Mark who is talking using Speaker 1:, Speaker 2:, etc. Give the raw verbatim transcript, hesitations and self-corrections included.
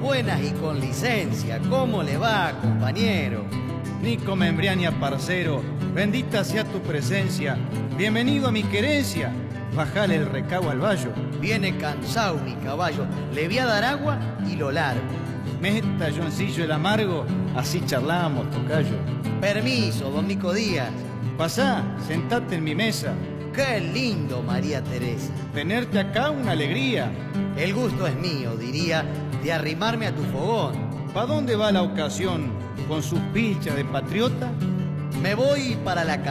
Speaker 1: buenas y con licencia. ¿Cómo le va, compañero?
Speaker 2: Nico Membriania, parcero, bendita sea tu presencia. Bienvenido a mi querencia. Bajale el recabo al vallo.
Speaker 1: Viene cansado mi caballo. Le voy a dar agua y lo largo.
Speaker 2: Meta, Johncillo, el amargo, así charlamos, tocayo.
Speaker 1: Permiso, don Nico Díaz.
Speaker 2: Pasá, sentate en mi mesa.
Speaker 1: Qué lindo, María Teresa.
Speaker 2: Tenerte acá una alegría.
Speaker 1: El gusto es mío, diría, de arrimarme a tu fogón.
Speaker 2: ¿Pa dónde va la ocasión con sus pilchas de patriota?
Speaker 1: Me voy para la